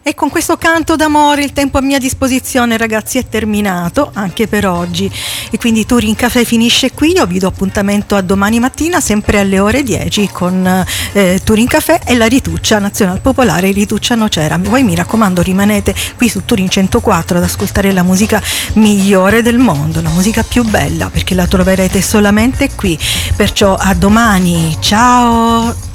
E con questo canto d'amore il tempo a mia disposizione, ragazzi, è terminato anche per oggi, e quindi Turin Café finisce qui. Io vi do appuntamento a domani mattina sempre alle ore 10 con Turin Café e la Rituccia Nazional Popolare Rituccia Nocera. Voi mi raccomando rimanete qui su Turin 104 ad ascoltare la musica migliore del mondo, la musica più bella, perché la troverete solamente qui. Perciò a domani, ciao!